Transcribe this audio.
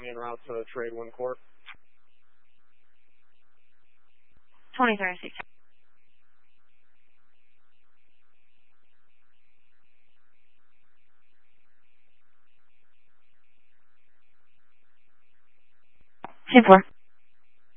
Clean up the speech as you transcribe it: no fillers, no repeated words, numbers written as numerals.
en route to trade 1 Corp. 2036. Ten 4.